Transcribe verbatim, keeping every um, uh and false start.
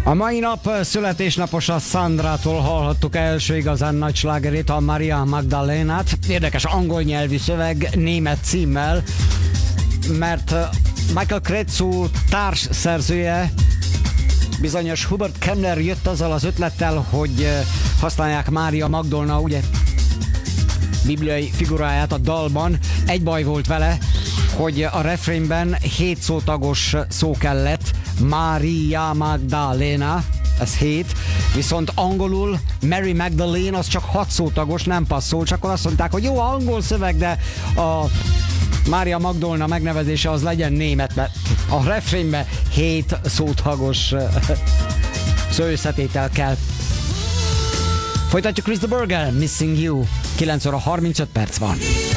A mai nap születésnapos a Sandrától hallhattuk első igazán nagy slágerét, a Maria Magdalénát. Érdekes angol nyelvű szöveg, német címmel, mert Michael Cretu társszerzője, bizonyos Hubert Kemner jött azzal az ötlettel, hogy használják Mária Magdolna, ugye, bibliai figuráját a dalban. Egy baj volt vele, hogy a refrénben hét szótagos szó kellett, Maria Magdalena, ez hét, viszont angolul Mary Magdalene az csak hat szótagos, nem passzol, csak akkor azt mondták, hogy jó, angol szöveg, de a Mária Magdolna megnevezése az legyen német, mert a refrénben hét szótagos szóösszetétel kell. Folytatjuk Chris de Burgh-el, Missing You, kilenc óra harmincöt perc van.